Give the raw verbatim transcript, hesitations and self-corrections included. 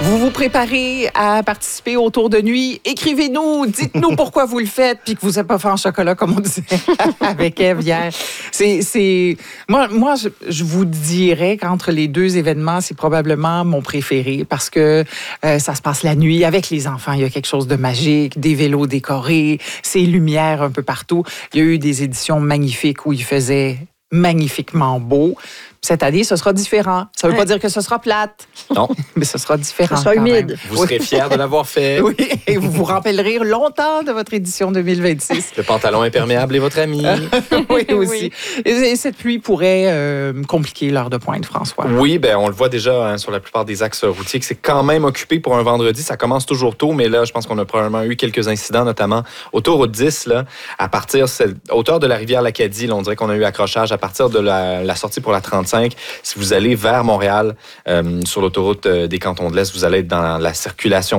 Vous vous préparez à participer au tour de nuit. Écrivez-nous, dites-nous pourquoi vous le faites, puis que vous n'avez pas fait en chocolat, comme on disait avec Ève hier. C'est, c'est... Moi, moi je, je vous dirais qu'entre les deux événements, c'est probablement mon préféré parce que euh, ça se passe la nuit avec les enfants. Il y a quelque chose de magique, des vélos décorés, ces lumières un peu partout. Il y a eu des éditions magnifiques où il faisait magnifiquement beau. Cette année, ce sera différent. Ça ne veut ouais. pas dire que ce sera plate. Non. Mais ce sera différent. Ce sera humide. Vous serez oui. fiers de l'avoir fait. Oui, et vous vous rappellerez longtemps de votre édition deux mille vingt-six. Le pantalon imperméable est votre ami. Oui, aussi. Oui. Et cette pluie pourrait euh, compliquer l'heure de pointe, François. Oui, ben on le voit déjà hein, sur la plupart des axes routiers que c'est quand même occupé pour un vendredi. Ça commence toujours tôt, mais là, je pense qu'on a probablement eu quelques incidents, notamment autoroute dix, là, à partir, à hauteur de la rivière l'Acadie, là, on dirait qu'on a eu accrochage à partir de la, la sortie pour la trente-cinq. Si vous allez vers Montréal, euh, sur l'autoroute des Cantons de l'Est, vous allez être dans la circulation